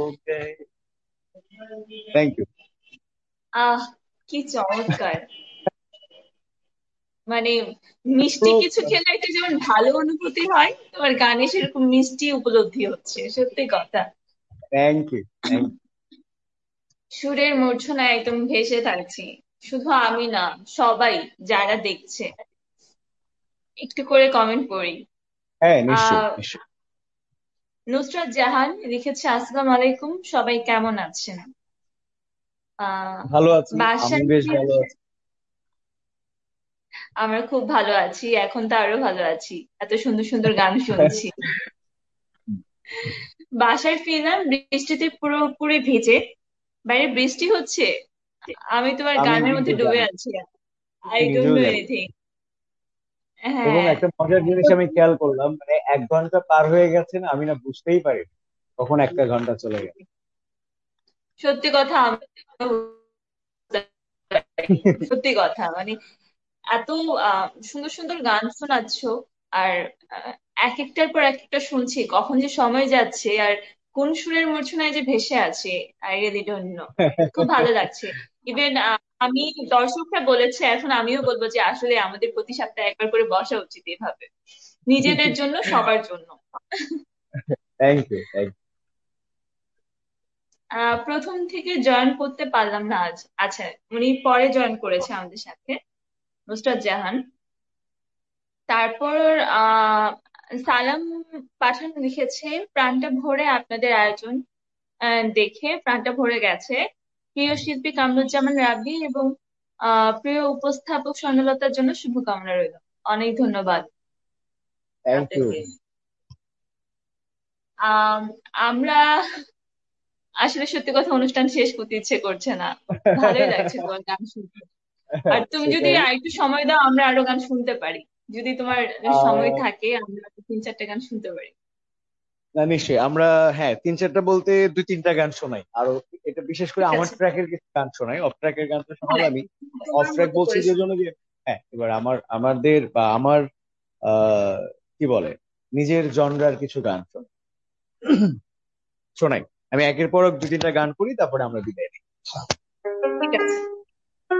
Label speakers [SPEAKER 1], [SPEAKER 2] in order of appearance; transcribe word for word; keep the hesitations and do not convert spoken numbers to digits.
[SPEAKER 1] Okay, thank you.
[SPEAKER 2] আহ কি চমৎকার! মানে মিষ্টি কিছু খেলে একটা যেমন ভালো অনুভূতি হয়, তোমার গানে সেরকম মিষ্টি উপলব্ধি হচ্ছে, সত্যি কথা।
[SPEAKER 1] থ্যাংক ইউ, থ্যাংক
[SPEAKER 2] সুরের মূর্ছনায় একদম ভেসে থাকছি। শুধু আমি না, সবাই যারা দেখছে। একটু করে কমেন্ট পড়ি।
[SPEAKER 1] হ্যাঁ, নিশ্চয়ই
[SPEAKER 2] আহ
[SPEAKER 1] নিশ্চয়ই।
[SPEAKER 2] নুসরাত জাহান লিখেছে, আসসালামু আলাইকুম, সবাই কেমন আছেন? আহ
[SPEAKER 1] ভালো আছি, আমি
[SPEAKER 2] বাসায়
[SPEAKER 1] বেশ
[SPEAKER 2] ফি-
[SPEAKER 1] ভালো আছি।
[SPEAKER 2] আমরা খুব ভালো আছি, এখন তো আরো ভালো আছি, এত সুন্দর সুন্দর গান শুনছি। বাসায় ফিরলাম বৃষ্টিতে পুরোপুরি ভিজে। বাইরে বৃষ্টি হচ্ছে, আমি তোমার
[SPEAKER 1] আমি
[SPEAKER 2] গানের
[SPEAKER 1] কিন্তু
[SPEAKER 2] মধ্যে ডুবে
[SPEAKER 1] জানি,
[SPEAKER 2] আছি।
[SPEAKER 1] আমি
[SPEAKER 2] আই ডোন্ট
[SPEAKER 1] নিজেও
[SPEAKER 2] নো
[SPEAKER 1] জানি।
[SPEAKER 2] এনিথিং।
[SPEAKER 1] এবং
[SPEAKER 2] হ্যাঁ।
[SPEAKER 1] একটা মজার জিনিস আমি খেয়াল করলাম, মানে এক ঘন্টা পার হয়ে গেছে না, আমি না বুঝতেই পারি কখন একটা ঘন্টা চলে গেল।
[SPEAKER 2] সত্যি কথা, আমি বুঝতে পারিনি। সত্যি কথা, মানে এত আহ, সুন্দর সুন্দর গান শোনাচ্ছ, আর আহ, এক একটার পর এক একটা শুনছি, কখন যে সময় যাচ্ছে আর কোন সুরের মূর্ছনায় যে ভেসে আছে, আই রিয়েলি ডোন্ট নো। খুব ভালো লাগছে। ইভেন আমি, দর্শকরা বলেছে, এখন আমিও বলবো যে আসলে আমাদের প্রতি সপ্তাহে একবার করে বসা উচিত এভাবে, নিজেদের জন্য, সবার জন্য।
[SPEAKER 1] থ্যাংক ইউ, থ্যাংক
[SPEAKER 2] আহ প্রথম থেকে জয়েন করতে পারলাম না আজ। আচ্ছা, উনি পরে জয়েন করেছে আমাদের সাথে, নুসরাত জাহান। তারপর আহ সালাম পাঠান লিখেছে, প্রাণটা ভরে আপনাদের আয়োজন আহ, দেখে প্রাণটা ভরে গেছে। প্রিয় শিল্পী কামরুজ্জামান রাব্বি এবং আহ প্রিয় উপস্থাপক স্বর্ণলতার জন্য শুভকামনা রইল। অনেক ধন্যবাদ
[SPEAKER 1] থ্যাংক ইউ।
[SPEAKER 2] আপনাকে। আম, আমরা আসলে সত্যি কথা, অনুষ্ঠান শেষ করতে ইচ্ছে করছে না। ভালোই লাগছে তোমার গান শুনতে। আর তুমি যদি
[SPEAKER 1] সেটাই।
[SPEAKER 2] আরেকটু সময় দাও, আমরা আরো গান শুনতে পারি। যদি তোমার সময়
[SPEAKER 1] আহ
[SPEAKER 2] থাকে, আমরা তিন চারটে গান শুনতে পারি।
[SPEAKER 1] না, নিশ্চয়ই আমরা, হ্যাঁ, তিন চারটা বলতে দুই তিনটা গান শোনাই আরো। এটা বিশেষ করে
[SPEAKER 2] ঠিক
[SPEAKER 1] আমার
[SPEAKER 2] আছে।
[SPEAKER 1] ট্র্যাকের কিছু গান শোনাই, অফ ট্র্যাকের গান তো শোনাবো
[SPEAKER 2] হ্যাঁ,
[SPEAKER 1] আমি। অফ
[SPEAKER 2] তোমার
[SPEAKER 1] ট্র্যাক
[SPEAKER 2] মতো
[SPEAKER 1] বলছি
[SPEAKER 2] করে
[SPEAKER 1] যে
[SPEAKER 2] শোনো।
[SPEAKER 1] জন্য যে, হ্যাঁ, এবার আমার আমাদের বা আমার আহ কি বলে, নিজের জনরার কিছু গান শোনাই। শোনাই আমি একের পর এক দুই তিনটা গান করি, তারপরে আমরা বিদায় নিই।
[SPEAKER 2] ঠিক আছে।